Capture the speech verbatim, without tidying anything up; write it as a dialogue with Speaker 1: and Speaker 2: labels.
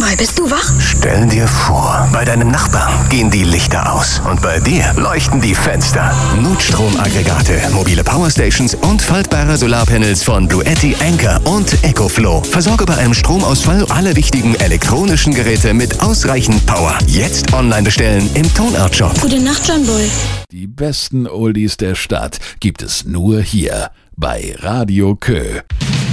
Speaker 1: mal, bist du wach?
Speaker 2: Stell dir vor, bei deinem Nachbarn gehen die Lichter aus und bei dir leuchten die Fenster. Notstromaggregate, mobile Powerstations und faltbare Solarpanels von Bluetti, Anker und EcoFlow. Versorge bei einem Stromausfall alle wichtigen elektronischen Geräte mit ausreichend Power. Jetzt online bestellen im Tonart Shop.
Speaker 1: Gute Nacht, John Boy.
Speaker 3: Die besten Oldies der Stadt gibt es nur hier bei Radio Kö.